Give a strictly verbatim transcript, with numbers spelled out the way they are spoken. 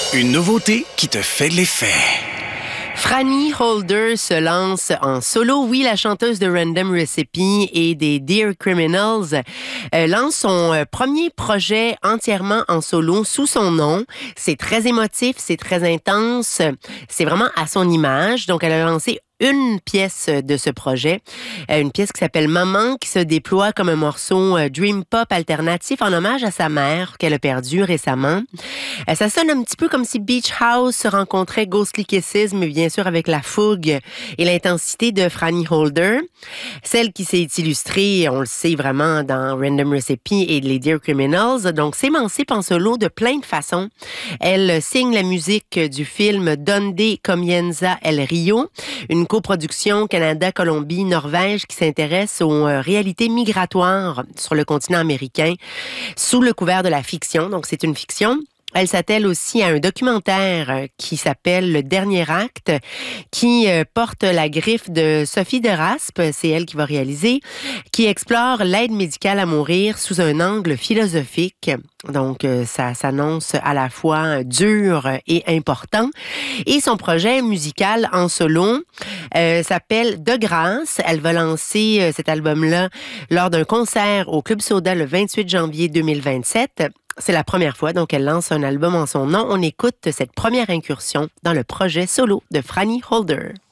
Une nouveauté qui te fait l'effet. Franny Holder se lance en solo. Oui, la chanteuse de Random Recipe et des Dear Criminals euh, lance son euh, premier projet entièrement en solo sous son nom. C'est très émotif, c'est très intense, c'est vraiment à son image. Donc, elle a lancé une pièce de ce projet, une pièce qui s'appelle Maman, qui se déploie comme un morceau dream pop alternatif en hommage à sa mère qu'elle a perdue récemment. Ça sonne un petit peu comme si Beach House se rencontrait Ghostly Kisses, mais bien sûr avec la fougue et l'intensité de Franny Holder. Celle qui s'est illustrée, on le sait vraiment, dans Random Recipe et les Dear Criminals, donc s'émancipe en solo de plein de façons. Elle signe la musique du film Donde Comienza el Rio, une coproduction Canada-Colombie-Norvège qui s'intéresse aux euh, réalités migratoires sur le continent américain sous le couvert de la fiction. Donc, c'est une fiction. Elle s'attelle aussi à un documentaire qui s'appelle Le Dernier Acte, qui porte la griffe de Sophie Deraspe, c'est elle qui va réaliser, qui explore l'aide médicale à mourir sous un angle philosophique. Donc, ça s'annonce à la fois dur et important. Et son projet musical en solo euh, s'appelle De Grâce. Elle va lancer euh, cet album-là lors d'un concert au Club Soda le vingt-huit janvier deux mille vingt-sept. C'est la première fois, donc elle lance un album en son nom. On écoute cette première incursion dans le projet solo de Franny Holder.